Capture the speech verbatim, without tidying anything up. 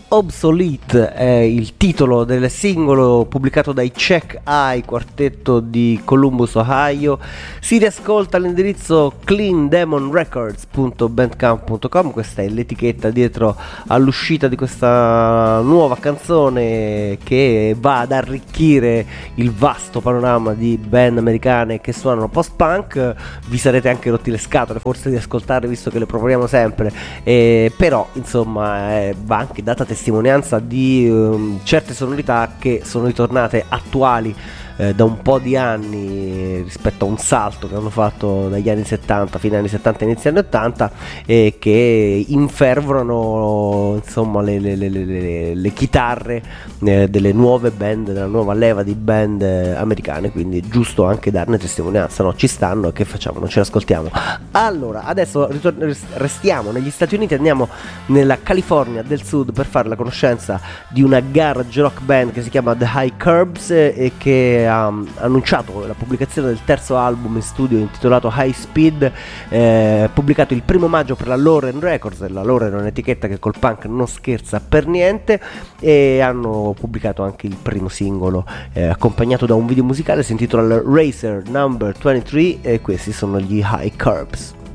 Obsolete è il titolo del singolo pubblicato dai Check Eye, quartetto di Columbus, Ohio. Si riascolta all'indirizzo clean demon records punto bandcamp punto com. Questa è l'etichetta dietro all'uscita di questa nuova canzone che va ad arricchire il vasto panorama di band americane che suonano post-punk. Vi sarete anche rotti le scatole forse di ascoltare, visto che le proponiamo sempre, eh, però insomma eh, va anche data testimonianza di um, certe sonorità che sono ritornate attuali eh, da un po' di anni rispetto a un salto che hanno fatto dagli anni settanta, fine anni settanta, inizi anni ottanta, e che infervorano insomma le, le, le, le, le chitarre eh, delle nuove band, della nuova leva di band eh, americane, quindi è giusto anche darne testimonianza, no? Ci stanno, che facciamo? Non ce l'ascoltiamo? Allora, adesso ritor- restiamo negli Stati Uniti, andiamo nella California del Sud per fare la conoscenza di una garage rock band che si chiama The High Curbs e che ha annunciato la pubblicazione del terzo album in studio intitolato High Speed, eh, pubblicato il primo maggio per la Lauren Records. La Lauren è un'etichetta che col punk non scherza per niente, e hanno pubblicato anche il primo singolo eh, accompagnato da un video musicale, si intitola Racer Number ventitré, e questi sono gli High Curbs.